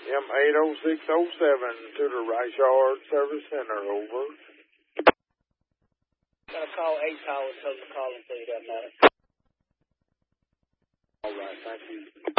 M80607 to the Rice Yard Service Center, over. Gonna call 8 Tower, tell them to call and say that matter. All right, thank you.